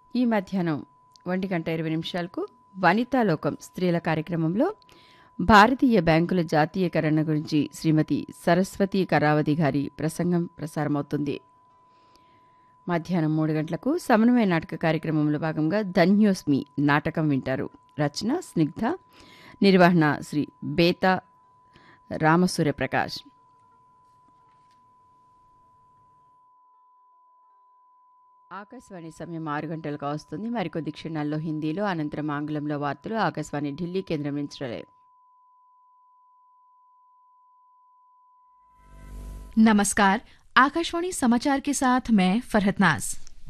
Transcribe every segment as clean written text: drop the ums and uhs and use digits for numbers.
ఈ మధ్యాహ్నం 1:20 వనితాలోకం స్త్రీల కార్యక్రమంలో భారతీయ బ్యాంకుల జాతీయకరణ గురించి శ్రీమతి సరస్వతి కరావతి గారి ప్రసంగం ప్రసారమవుతుంది. మధ్యాహ్నం 3 గంటలకు సమన్వయ నాటక కార్యక్రమంలో భాగంగా ధన్యోస్మి నాటకం వింటారు. రచన స్నిగ్ధ, నిర్వహణ శ్రీ బేతా రామసూర్యప్రకాష్. ఆకాశవాణి సమయం 6 గంటలకు వస్తుంది. మరికొద్ది క్షణాల్లో హిందీలో, అనంతరం ఆంగ్లంలో వార్తలు ఆకాశవాణి ఢిల్లీ కేంద్రం నుంచి రిలే. नमस्कार, आकाशवाणी समाचार के साथ मैं फरहत नाज।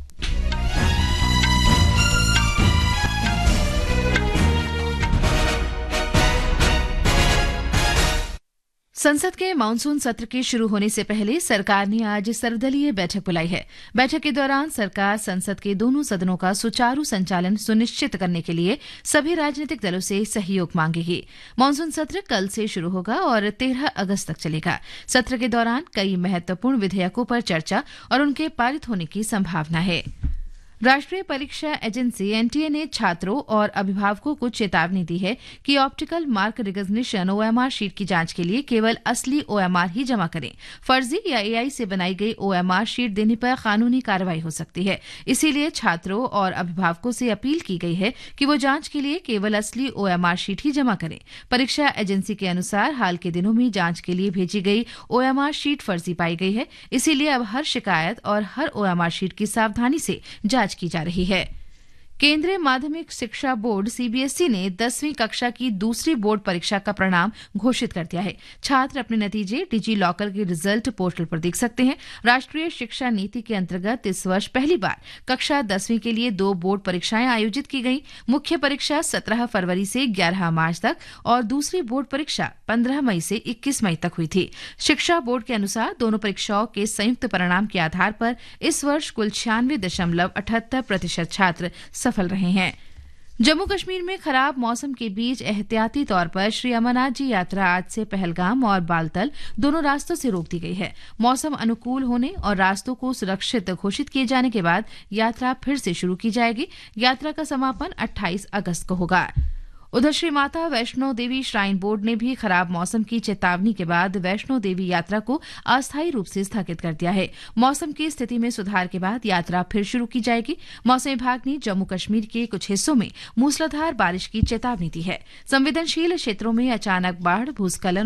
संसद के मानसून सत्र के शुरू होने से पहले सरकार ने आज सर्वदलीय बैठक बुलाई है। बैठक के दौरान सरकार संसद के दोनों सदनों का सुचारू संचालन सुनिश्चित करने के लिए सभी राजनीतिक दलों से सहयोग मांगेगी। मानसून सत्र कल से शुरू होगा और 13 अगस्त तक चलेगा। सत्र के दौरान कई महत्वपूर्ण विधेयकों पर चर्चा और उनके पारित होने की संभावना है। राष्ट्रीय परीक्षा एजेंसी एनटीए ने छात्रों और अभिभावकों को चेतावनी दी है कि optical mark recognition OMR sheet की जांच के लिए केवल असली ओएमआर ही जमा करें। फर्जी या एआई से बनाई गई ओएमआर शीट देने पर कानूनी कार्रवाई हो सकती है। इसीलिए छात्रों और अभिभावकों से अपील की गई है कि वो जांच के लिए केवल असली ओएमआर शीट ही जमा करें। परीक्षा एजेंसी के अनुसार हाल के दिनों में जांच के लिए भेजी गई ओएमआर शीट फर्जी पाई गई है। इसीलिए अब हर शिकायत और हर ओएमआर शीट की सावधानी से जांच की जा रही है। केंद्रीय माध्यमिक शिक्षा बोर्ड सीबीएसई ने 10वीं कक्षा की दूसरी बोर्ड परीक्षा का परिणाम घोषित कर दिया है। छात्र अपने नतीजे डिजी लॉकर के रिजल्ट पोर्टल पर देख सकते हैं। राष्ट्रीय शिक्षा नीति के अंतर्गत इस वर्ष पहली बार कक्षा 10वीं के लिए 2 बोर्ड परीक्षाएं आयोजित की गई। मुख्य परीक्षा 17 फरवरी से 11 मार्च तक और दूसरी बोर्ड परीक्षा 15 मई से 21 मई तक हुई थी। शिक्षा बोर्ड के अनुसार दोनों परीक्षाओं के संयुक्त परिणाम के आधार पर इस वर्ष कुल 96.78% छात्र सफल रहे हैं। जम्मू कश्मीर में खराब मौसम के बीच एहतियाती तौर पर श्री अमरनाथ जी यात्रा आज से पहलगाम और बालतल दोनों रास्तों से रोक दी गई है। मौसम अनुकूल होने और रास्तों को सुरक्षित घोषित किए जाने के बाद यात्रा फिर से शुरू की जाएगी। यात्रा का समापन 28 अगस्त को होगा। उधर श्री माता वैष्णो देवी श्राइन बोर्ड ने भी खराब मौसम की चेतावनी के बाद वैष्णो देवी यात्रा को अस्थायी रूप से स्थगित कर दिया है। मौसम की स्थिति में सुधार के बाद यात्रा फिर शुरू की जाएगी। मौसम विभाग ने जम्मू कश्मीर के कुछ हिस्सों में मूसलाधार बारिश की चेतावनी दी है। संवेदनशील क्षेत्रों में अचानक बाढ़, भूस्खलन